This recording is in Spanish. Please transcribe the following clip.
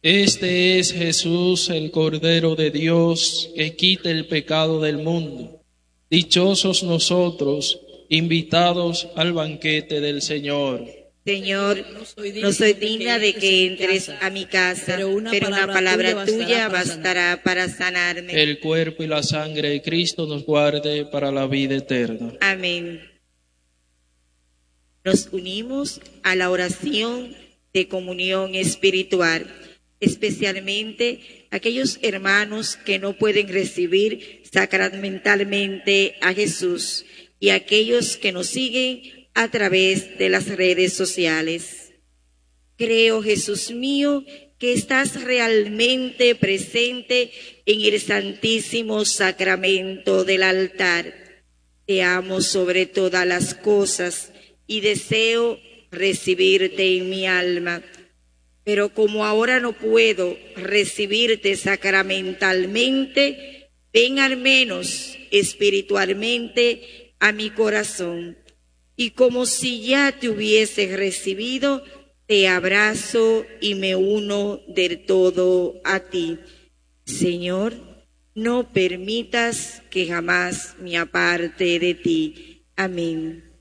Este es Jesús, el Cordero de Dios, que quita el pecado del mundo. Dichosos nosotros, invitados al banquete del Señor. Señor, no soy digna de que entres a mi casa, pero una palabra tuya bastará para sanarme. El cuerpo y la sangre de Cristo nos guarde para la vida eterna. Amén. Nos unimos a la oración de comunión espiritual, especialmente aquellos hermanos que no pueden recibir sacramentalmente a Jesús y aquellos que nos siguen a través de las redes sociales. Creo, Jesús mío, que estás realmente presente en el Santísimo Sacramento del altar. Te amo sobre todas las cosas y deseo recibirte en mi alma. Pero como ahora no puedo recibirte sacramentalmente, ven al menos espiritualmente a mi corazón. Y como si ya te hubiese recibido, te abrazo y me uno del todo a ti. Señor, no permitas que jamás me aparte de ti. Amén.